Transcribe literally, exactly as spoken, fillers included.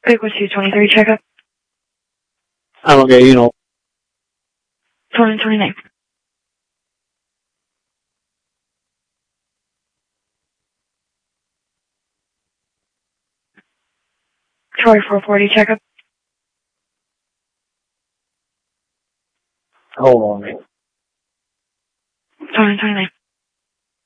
Frequency twenty-three, checkup. I'm okay, you know. twenty twenty-nine. Troy four forty, checkup. Hold on. twenty twenty-nine.